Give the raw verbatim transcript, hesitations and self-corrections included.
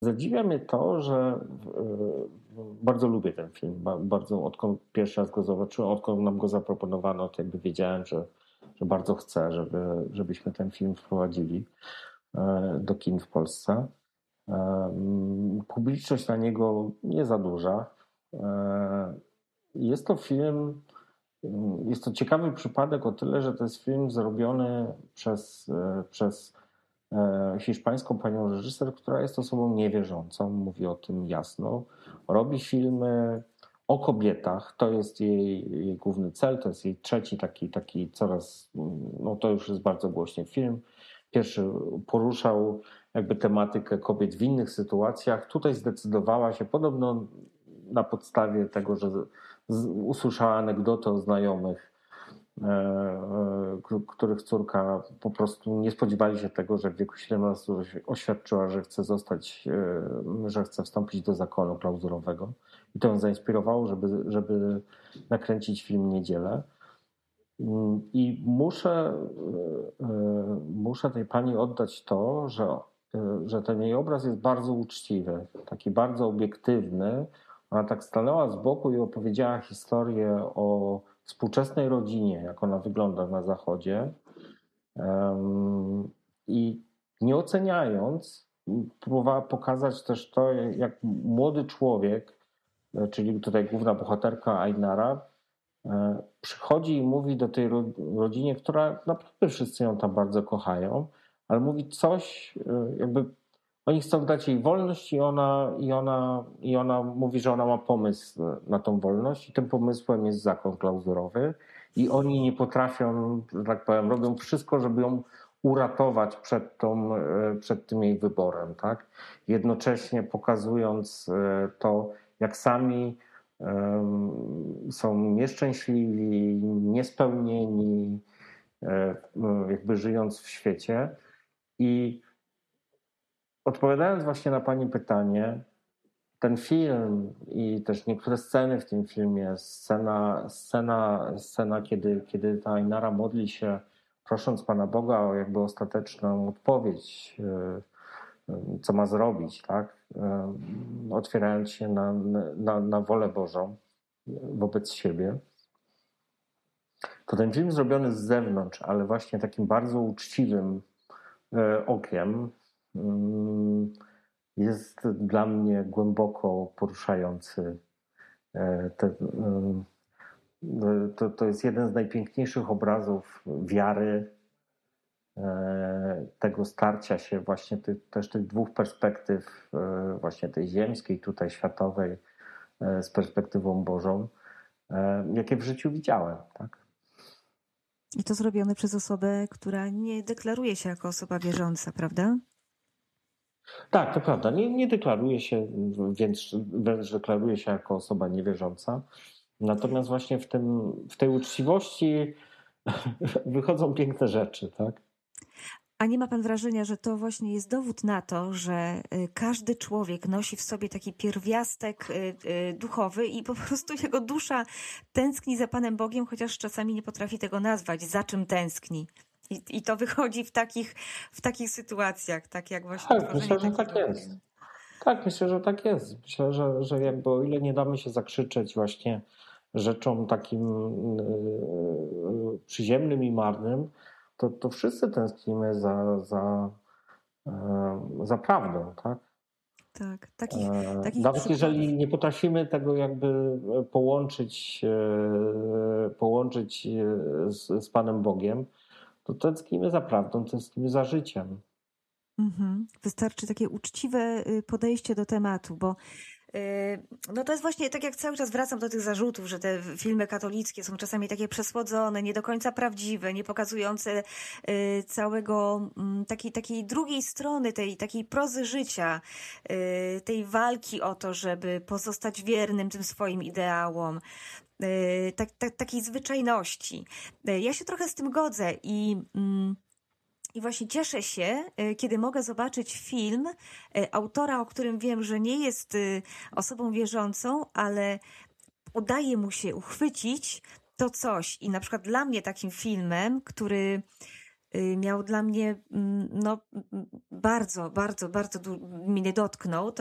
Zadziwia mnie to, że yy, bardzo lubię ten film. Ba- Bardzo, odkąd pierwszy raz go zobaczyłem, odkąd nam go zaproponowano, to jakby wiedziałem, że, że bardzo chcę, żeby, żebyśmy ten film wprowadzili yy, do kin w Polsce. Yy, Publiczność na niego nie za duża. Yy, Jest to film, yy, jest to ciekawy przypadek o tyle, że to jest film zrobiony przez, yy, przez e, hiszpańską panią reżyser, która jest osobą niewierzącą, mówi o tym jasno. Robi filmy o kobietach, to jest jej, jej główny cel, to jest jej trzeci taki, taki coraz, no to już jest bardzo głośny film. Pierwszy poruszał jakby tematykę kobiet w innych sytuacjach. Tutaj zdecydowała się podobno na podstawie tego, że z, usłyszała anegdotę o znajomych, których córka po prostu nie spodziewali się tego, że w wieku siedemnastu lat oświadczyła, że chce zostać, że chce wstąpić do zakonu klauzurowego. I to ją zainspirowało, żeby, żeby nakręcić film Niedzielę. I muszę, muszę tej pani oddać to, że, że ten jej obraz jest bardzo uczciwy, taki bardzo obiektywny. Ona tak stanęła z boku i opowiedziała historię o współczesnej rodzinie, jak ona wygląda na Zachodzie. I nie oceniając, próbowała pokazać też to, jak młody człowiek, czyli tutaj główna bohaterka Ainara, przychodzi i mówi do tej rodzinie, która naprawdę wszyscy ją tam bardzo kochają, ale mówi coś, jakby oni chcą dać jej wolność i ona, i ona, i ona mówi, że ona ma pomysł na tą wolność i tym pomysłem jest zakon klauzurowy i oni nie potrafią, że tak powiem, robią wszystko, żeby ją uratować przed, tą, przed tym jej wyborem, tak? Jednocześnie pokazując to, jak sami um, są nieszczęśliwi, niespełnieni, jakby żyjąc w świecie. I odpowiadając właśnie na pani pytanie, ten film i też niektóre sceny w tym filmie, scena, scena, scena kiedy, kiedy ta Ainara modli się, prosząc Pana Boga o jakby ostateczną odpowiedź, co ma zrobić, tak? Otwierając się na, na, na wolę Bożą wobec siebie. To ten film zrobiony z zewnątrz, ale właśnie takim bardzo uczciwym okiem, jest dla mnie głęboko poruszający. Te, to, to jest jeden z najpiękniejszych obrazów wiary, tego starcia się właśnie ty, też tych dwóch perspektyw, właśnie tej ziemskiej, tutaj światowej, z perspektywą Bożą, jakie w życiu widziałem. Tak? I to zrobione przez osobę, która nie deklaruje się jako osoba wierząca, prawda? Tak, to prawda. Nie, nie deklaruje się, więc wręcz deklaruje się jako osoba niewierząca. Natomiast właśnie w, tym, w tej uczciwości wychodzą piękne rzeczy, tak? A nie ma pan wrażenia, że to właśnie jest dowód na to, że każdy człowiek nosi w sobie taki pierwiastek duchowy i po prostu jego dusza tęskni za Panem Bogiem, chociaż czasami nie potrafi tego nazwać, za czym tęskni. I, i to wychodzi w takich, w takich sytuacjach, tak jak właśnie Tak, myślę, że tak jest. Tak, myślę, że tak jest. Myślę, że, że jakby o ile nie damy się zakrzyczeć właśnie rzeczom takim yy, przyziemnym i marnym, to, to wszyscy tęsknimy za, za, yy, za prawdą, tak? Tak, takich, takich Nawet przykładów. jeżeli nie potrafimy tego jakby połączyć, połączyć z, z Panem Bogiem, to tęsknimy za prawdą, tęsknimy za życiem. Mhm. Wystarczy takie uczciwe podejście do tematu, bo no to jest właśnie, tak jak cały czas wracam do tych zarzutów, że te filmy katolickie są czasami takie przesłodzone, nie do końca prawdziwe, nie pokazujące całego takiej, takiej drugiej strony, tej takiej prozy życia, tej walki o to, żeby pozostać wiernym tym swoim ideałom, tak, tak, takiej zwyczajności. Ja się trochę z tym godzę i... I właśnie cieszę się, kiedy mogę zobaczyć film autora, o którym wiem, że nie jest osobą wierzącą, ale udaje mu się uchwycić to coś. I na przykład dla mnie takim filmem, który miał dla mnie, no bardzo, bardzo, bardzo mnie dotknął.